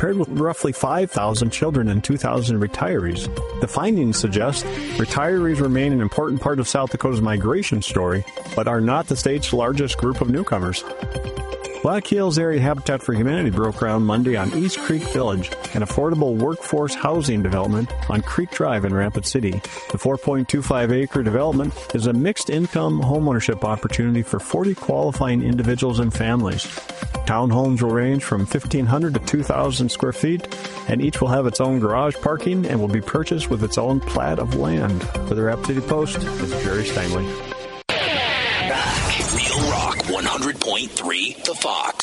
compared with roughly 5,000 children and 2,000 retirees. The findings suggest retirees remain an important part of South Dakota's migration story, but are not the state's largest group of newcomers. Black Hills Area Habitat for Humanity broke ground Monday on East Creek Village, an affordable workforce housing development on Creek Drive in Rapid City. The 4.25-acre development is a mixed-income homeownership opportunity for 40 qualifying individuals and families. Townhomes will range from 1,500 to 2,000 square feet, and each will have its own garage parking and will be purchased with its own plat of land. For the Rapid City Post, this is Jerry Steinley. Real Rock 100.3 The Fox.